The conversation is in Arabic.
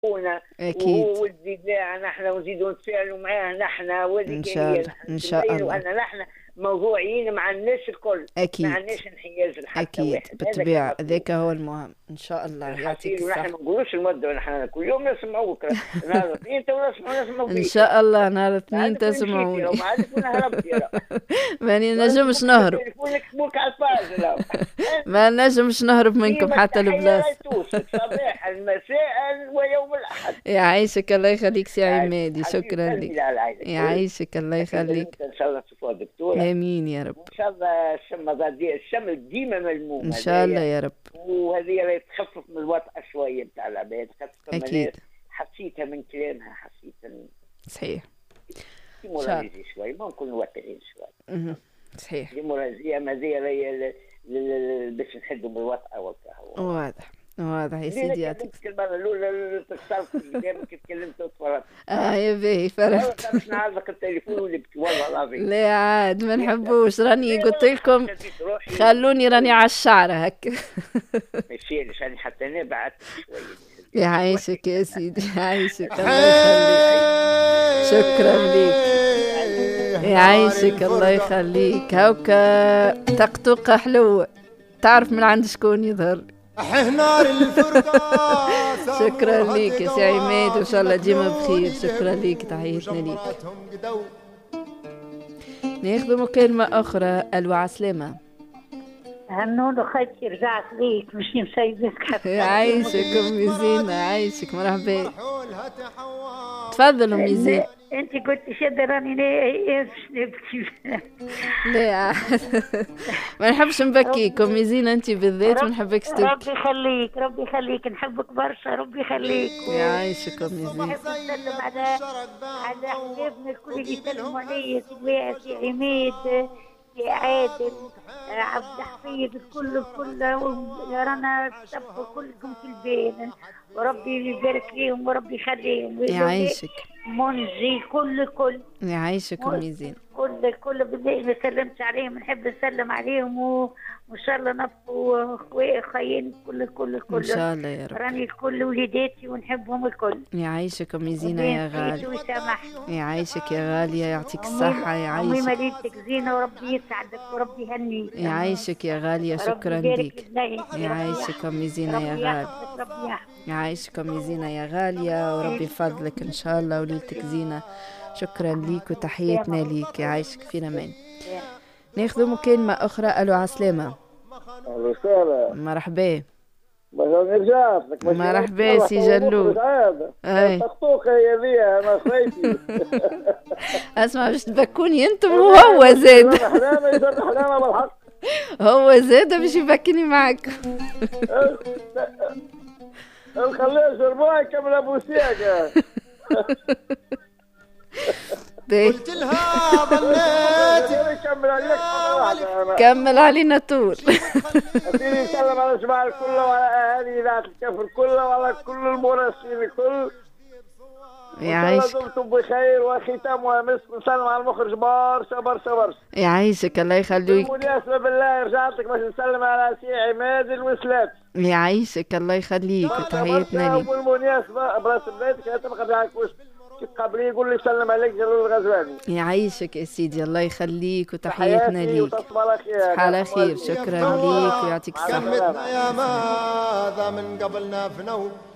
أكيد. وهو ولد الله نحن، ونزيدوا نتفاعلوا معاه نحن، إن وهذيك شاء هي الله، نحن إن شاء نبينوا الله. ان نحن موضوعيين مع الناس الكل، ما أكيد. عندناش انحياز لحتى أكيد واحد، هذاك بالطبيعة، المطلوب. ذاك هو المهم. إن شاء الله يعطيك الحصيل، ونحن الصحة. ما نقولوش المده، نحن كل يوم نسمعوك، نهار اثنين تو نسمعوا إن فيك. شاء الله نهار ما اثنين عندك وين مشيتي، تسمعوني. لو ما عندك وين هربتي، ماني ولا نجمش تبوك نهرب. تليفونك تبوك على الفاز ما نجمش نهرب منكم ديما حتى التحية لبلاصة. رايتوسك صباح المساء ويوم الأحد. يعيشك الله يخليك سي يعيشك عمادي، حبيبي، شكرا سلمي لك. لي على العائلة الكل. يعيشك الله أكيد يخليك. أنت إن شاء الله تشوفها دكتورة، آمين يا رب. وإن شاء الله الشم ديما إن ملموم شاء الله هذايا، يا رب. وهذه راهي تخفف من الوطأة شوية بتاع العباد، خاصة ناس أكيد. حسيتها من كلامها، حسيت صحيح. ديموراليزي شوي، ممكن واقعين شوي. صحيح. ديموراليزي، أما هذه راهي باش نحدوا من الوطأة والقهوة. واضح. واضح يا سيدي، يعطيك. المرة الأولى تصرفت قدامك، تكلمت وتفرجت. يا باهي فرحت. باش نعرضك التليفون ونبكي والله العظيم. لا عاد ما نحبوش، راني قلت لكم خلوني راني على الشعر هكا. ما يصيرش، راني حتى انا بعثت شويه. يعيشك يا سيدي، يعيشك الله يخليك. شكرا لك. يعيشك الله يخليك. هاكا طقطقة حلوة، تعرف من عند شكون يظهر. شكرا لك يا سي عماد، وان شاء الله ديما بخير. شكرا لك، تحياتنا ليك. ناخذ مكالمة أخرى. ألو عسلامة. هنونو خيتي رجعت ليك مش مسيبك حتى. يعيشك أمي زينة، يعيشك مرحبا. تفضل أمي زينة. انت قلتي شد راني باش نبكي. لا ما نحبش نبكيك أمي زينة، أنت بالذات ما نحبكش تبكي. ربي يخليك، ربي يخليك، نحبك برشا، ربي يخليك. يعيشك أمي زينة. نحب نسلم على حبايبنا الكل اللي يسلموا عليا، سي عماد، سي عادل، عبد الحفيظ، الكل رانا تبقوا كلكم في البين، وربي يبارك فيهم وربي يخليهم. يعيشك. منجي كل يعيشك أمي زين. كل بالله ما سلمت عليهم، نحب نسلم عليهم، وان شاء الله نبقوا خيين كل ان شاء الله يا رب. راني الكل وليداتي ونحبهم الكل. يعيشك أمي زينة يا غالية. يعيشك يا غالية، يعطيك الصحة. يعيشك أمي مليتك زينة، وربي يسعدك وربي يهنيك. يعيشك يا غالية، شكرا لك. يعيشك أمي زينة يا غالية. يعيشك أمي زينة يا غالية، وربي يفضلك إن شاء الله وليلتك زينة. شكرا ليك وتحياتنا ليك. يعيشك في امان. ناخذ مكالمة أخرى. ألو عسلامة. رسالة. مرحبا. مرحبا سي جلول. طقطوقة هي ذي أنا خيتي. أسمع باش تبكوني أنتم وهو زاد. حلامة بالحق. هو زاد باش يبكني معك. خليه شربوها كمل أبو سياقة. قلت لها ظنيت كمل علينا طول. أبيني نسلم على الجماعة الكل، وعلى أهالي ذات الكف الكل، وعلى كل المراسلين الكل. يعيشك. دمتم بخير، وختام ومسك. نسلم على المخرج برشا. يعيشك الله يخليك. بالمناسبة بالله رجعت لك باش نسلم على سي عماد الوسلات. يعيشك الله يخليك وتحياتنا ليك. بالمناسبة براس بلادك تبقى معك قبلي يقول لي سلم عليك جلال الغزواني. يعيشك يا سيدي الله يخليك وتحياتنا ليك. على خير. شكرا ليك ويعطيك الصحة. يا ماذا من قبلنا فنو